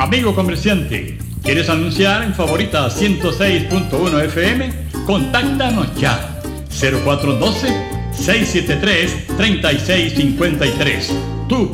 Amigo comerciante, ¿quieres anunciar en Favorita 106.1 FM? Contáctanos ya. 0412-673-3653.